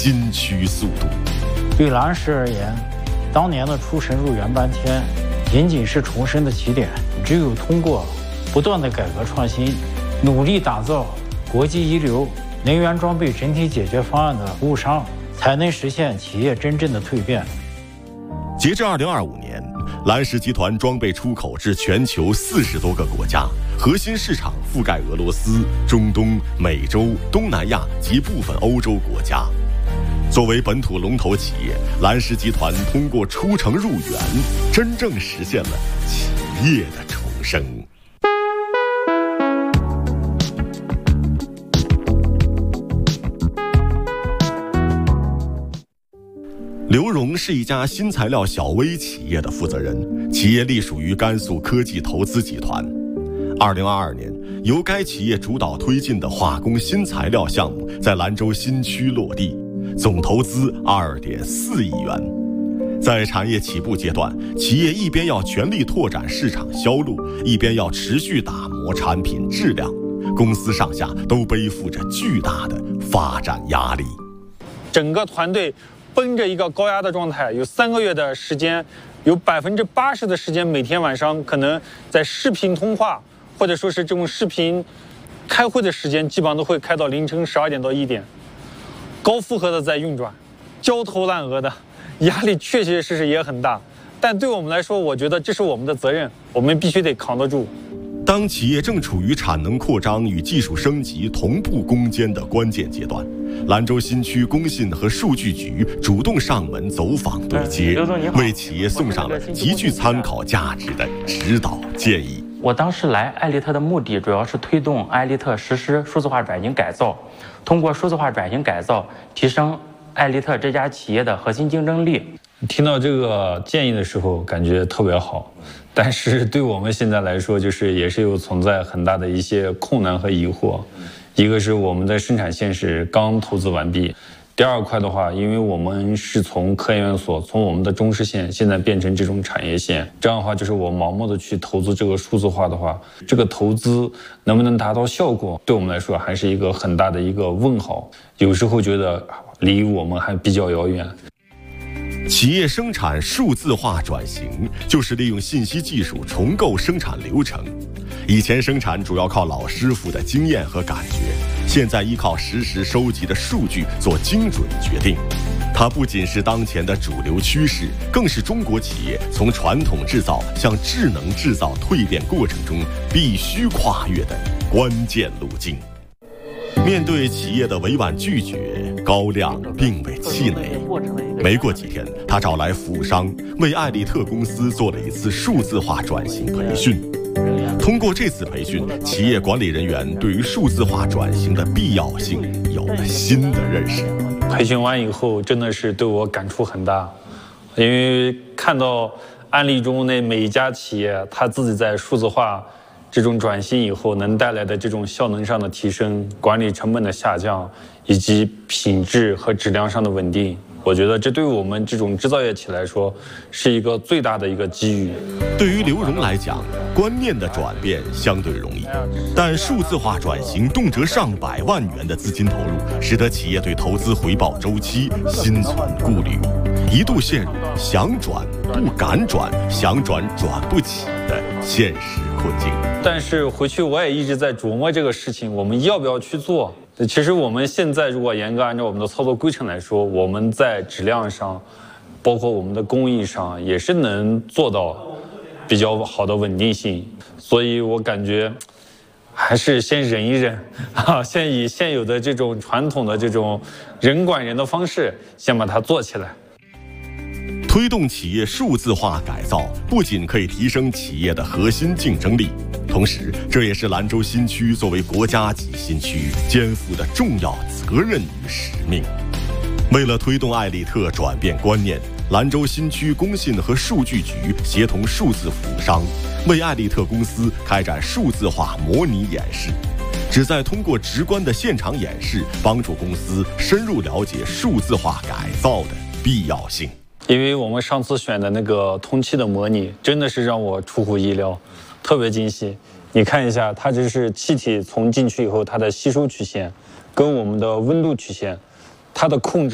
新区速度。 对兰石而言，当年的出神入园搬迁仅仅是重生的起点，只有通过不断的改革创新，努力打造国际一流能源装备整体解决方案的服务商，才能实现企业真正的蜕变。 截至2025年，兰石集团装备出口至全球40多个国家，核心市场覆盖俄罗斯、中东、美洲、东南亚及部分欧洲国家。作为本土龙头企业，兰石集团通过出城入园，真正实现了企业的重生。刘荣是一家新材料小微企业的负责人，企业隶属于甘肃科技投资集团。2022年，由该企业主导推进的化工新材料项目在兰州新区落地，总投资2.4亿元。在产业起步阶段，企业一边要全力拓展市场销路，一边要持续打磨产品质量，公司上下都背负着巨大的发展压力。 整个团队绷着一个高压的状态，有3个月的时间，有80%的时间每天晚上可能在视频通话，或者说是这种视频开会的时间，基本上都会开到凌晨12点到1点，高负荷的在运转，焦头烂额的，压力确确实实也很大。但对我们来说，我觉得这是我们的责任，我们必须得扛得住。 当企业正处于产能扩张与技术升级同步攻坚的关键阶段，兰州新区工信和数据局主动上门走访对接，为企业送上了极具参考价值的指导建议。 我当时来艾利特的目的主要是推动艾利特实施数字化转型改造，通过数字化转型改造提升艾利特这家企业的核心竞争力。 听到这个建议的时候，感觉特别好，但是对我们现在来说，也是有存在很大的一些困难和疑惑。一个是我们的生产线是刚投资完毕，第二块的话，因为我们是从科研院所从我们的中试线现在变成这种产业线，这样的话我盲目的去投资这个数字化的话，这个投资能不能达到效果，对我们来说还是一个很大的一个问号，有时候觉得离我们还比较遥远。 企业生产数字化转型，就是利用信息技术重构生产流程。以前生产主要靠老师傅的经验和感觉，现在依靠实时收集的数据做精准决定。它不仅是当前的主流趋势，更是中国企业从传统制造向智能制造蜕变过程中必须跨越的关键路径。面对企业的委婉拒绝，高亮并未气馁。没过几天，他找来服务商，为艾利特公司做了一次数字化转型培训。通过这次培训，企业管理人员对于数字化转型的必要性有了新的认识。 培训完以后，真的是对我感触很大，因为看到案例中那每一家企业，他自己在数字化这种转型以后能带来的这种效能上的提升、管理成本的下降，以及品质和质量上的稳定，我觉得这对于我们这种制造业企来说是一个最大的一个机遇。 对于刘荣来讲，观念的转变相对容易，但数字化转型动辄上百万元的资金投入，使得企业对投资回报周期心存顾虑，一度陷入想转不敢转、想转转不起的现实困境。 但是回去我也一直在琢磨这个事情，我们要不要去做？其实我们现在如果严格按照我们的操作规程来说，我们在质量上，包括我们的工艺上，也是能做到比较好的稳定性。所以我感觉还是先忍一忍先以现有的这种传统的这种人管人的方式，先把它做起来。 推动企业数字化改造，不仅可以提升企业的核心竞争力，同时这也是兰州新区作为国家级新区肩负的重要责任与使命。为了推动艾利特转变观念，兰州新区工信和数据局协同数字服务商，为艾利特公司开展数字化模拟演示，旨在通过直观的现场演示，帮助公司深入了解数字化改造的必要性。 因为我们上次选的那个通气的模拟，真的是让我出乎意料，特别惊喜。你看一下，它这是气体从进去以后，它的吸收曲线，跟我们的温度曲线，它的控制。